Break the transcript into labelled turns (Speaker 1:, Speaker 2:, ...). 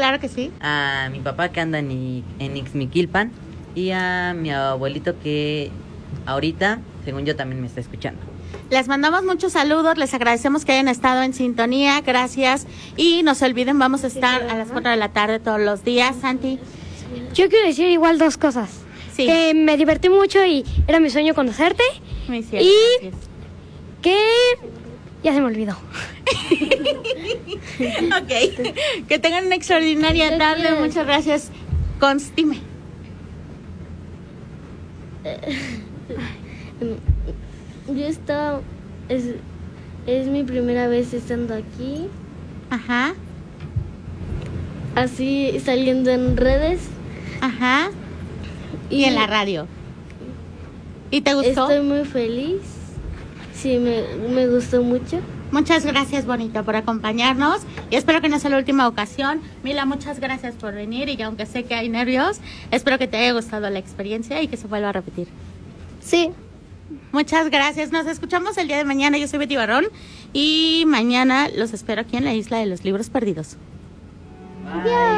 Speaker 1: claro que sí.
Speaker 2: A mi papá que anda en Ixmiquilpan y a mi abuelito que ahorita, según yo, también me está escuchando.
Speaker 1: Les mandamos muchos saludos, les agradecemos que hayan estado en sintonía, gracias. Y no se olviden, vamos a estar a las 4 de la tarde todos los días. Santi.
Speaker 3: Yo quiero decir igual 2 cosas.
Speaker 1: Sí.
Speaker 3: Que me divertí mucho y era mi sueño conocerte.
Speaker 1: Muy cierto,
Speaker 3: Y
Speaker 1: gracias.
Speaker 3: que ya se me olvidó.
Speaker 1: Ok, que tengan una extraordinaria tarde, muchas gracias. Constime.
Speaker 4: Yo estaba, es mi primera vez estando aquí,
Speaker 1: Ajá,
Speaker 4: así saliendo en redes.
Speaker 1: ajá. Y en la radio. ¿Y te gustó?
Speaker 4: Estoy muy feliz, sí, me gustó mucho.
Speaker 1: Muchas gracias, Bonita, por acompañarnos y espero que no sea la última ocasión. Mila, muchas gracias por venir y aunque sé que hay nervios, espero que te haya gustado la experiencia y que se vuelva a repetir.
Speaker 3: Sí.
Speaker 1: Muchas gracias, nos escuchamos el día de mañana. Yo soy Betty Barrón y mañana los espero aquí en la Isla de los Libros Perdidos.
Speaker 2: Bye.